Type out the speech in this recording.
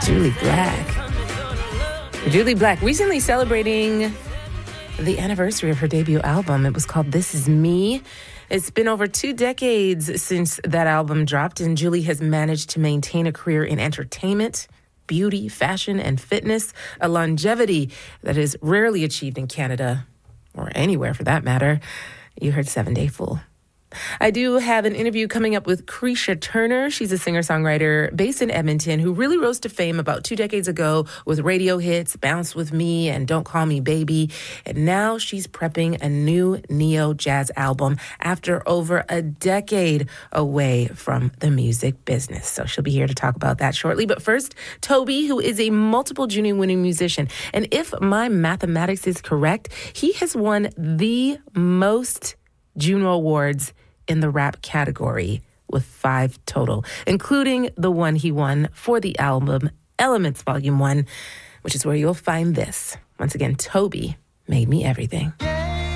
Jully Black. Jully Black recently celebrating the anniversary of her debut album. It was called This Is Me. It's been over 2 decades since that album dropped, and Jully has managed to maintain a career in entertainment, beauty, fashion, and fitness, a longevity that is rarely achieved in Canada, or anywhere for that matter. You heard 7 Day Fool. I do have an interview coming up with Creisha Turner. She's a singer-songwriter based in Edmonton who really rose to fame about 2 decades ago with radio hits, Bounce With Me and Don't Call Me Baby. And now she's prepping a new neo-jazz album after over a decade away from the music business. So she'll be here to talk about that shortly. But first, Toby, who is a multiple Juno-winning musician. And if my mathematics is correct, he has won the most Juno Awards in the rap category with 5 total, including the one he won for the album Elements Volume 1, which is where you'll find this. Once again, Toby made me everything.